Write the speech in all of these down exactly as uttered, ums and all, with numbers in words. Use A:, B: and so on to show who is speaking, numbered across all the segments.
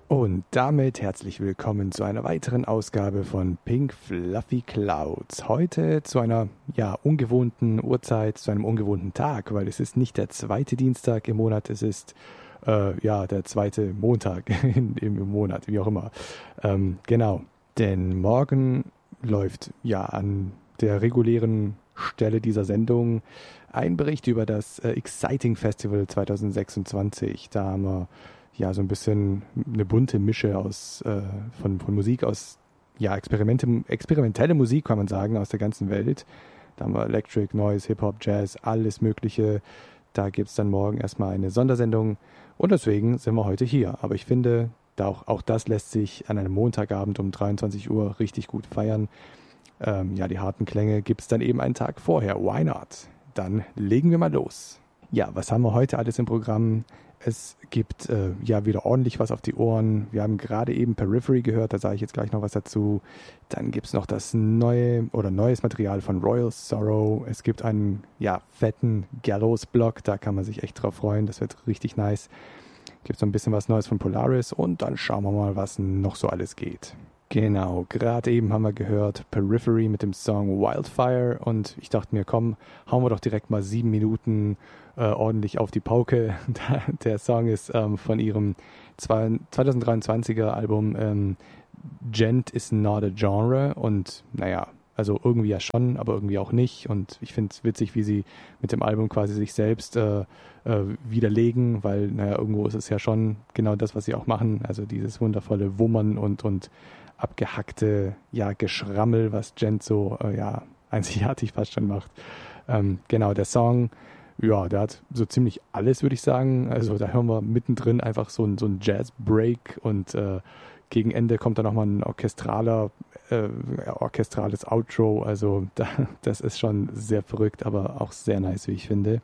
A: Und damit herzlich willkommen zu einer weiteren Ausgabe von Pink Fluffy Clouds. Heute zu einer ja ungewohnten Uhrzeit, zu einem ungewohnten Tag, weil es ist nicht der zweite Dienstag im Monat, es ist äh, ja der zweite Montag in, im, im Monat, wie auch immer. Ähm, genau, denn morgen läuft ja an der regulären Stelle dieser Sendung ein Bericht über das äh, Exciting Festival zwanzig sechsundzwanzig. Da haben wir ja so ein bisschen eine bunte Mische aus äh, von, von Musik aus, ja, Experimente, experimentelle Musik, kann man sagen, aus der ganzen Welt. Da haben wir Electric, Noise, Hip-Hop, Jazz, alles Mögliche. Da gibt es dann morgen erstmal eine Sondersendung und deswegen sind wir heute hier. Aber ich finde, da auch, auch das lässt sich an einem Montagabend um dreiundzwanzig Uhr richtig gut feiern. Ähm, ja, die harten Klänge gibt es dann eben einen Tag vorher. Why not? Dann legen wir mal los. Ja, was haben wir heute alles im Programm? Es gibt äh, ja wieder ordentlich was auf die Ohren. Wir haben gerade eben Periphery gehört, da sage ich jetzt gleich noch was dazu. Dann gibt es noch das neue oder neues Material von Royal Sorrow. Es gibt einen ja fetten Gallows-Block, da kann man sich echt drauf freuen, das wird richtig nice. Gibt so ein bisschen was Neues von Polaris und dann schauen wir mal, was noch so alles geht. Genau, gerade eben haben wir gehört Periphery mit dem Song Wildfire und ich dachte mir, komm, hauen wir doch direkt mal sieben Minuten äh, ordentlich auf die Pauke. Der Song ist ähm, von ihrem zwanzig dreiundzwanziger Album ähm, Gent is not a Genre und naja, also irgendwie ja schon, aber irgendwie auch nicht und ich finde es witzig, wie sie mit dem Album quasi sich selbst äh, äh, widerlegen, weil naja, irgendwo ist es ja schon genau das, was sie auch machen, also dieses wundervolle Wummern und, und abgehackte, ja, Geschrammel, was Gent so, äh, ja, einzigartig fast schon macht. Ähm, genau, der Song, ja, der hat so ziemlich alles, würde ich sagen. Also da hören wir mittendrin einfach so ein, so ein Jazz-Break und äh, gegen Ende kommt dann nochmal ein orchestraler, äh, orchestrales Outro. Also da, das ist schon sehr verrückt, aber auch sehr nice, wie ich finde.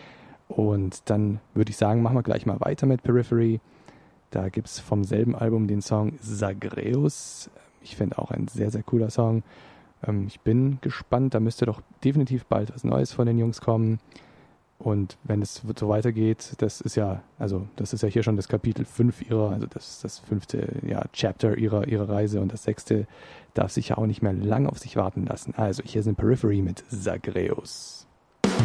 A: Und dann würde ich sagen, machen wir gleich mal weiter mit Periphery. Da gibt es vom selben Album den Song Zagreus. Ich finde auch ein sehr, sehr cooler Song. Ähm, ich bin gespannt, da müsste doch definitiv bald was Neues von den Jungs kommen. Und wenn es so weitergeht, das ist ja, also das ist ja hier schon das Kapitel fünf ihrer, also das das fünfte ja, Chapter ihrer, ihrer Reise und das sechste darf sich ja auch nicht mehr lang auf sich warten lassen. Also hier sind Periphery mit Zagreus.